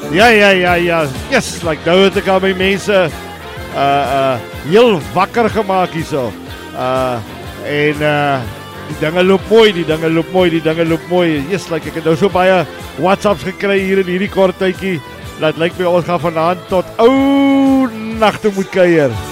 Ja. Yes, like nou het ek al my mense heel wakker gemaak hierso. En die dinge loop mooi. Yes, like ek het nou so baie WhatsApps gekry hier in hierdie kort tydjie. Dat lyk my ons gaan vanaand tot ou nagte moet kuier.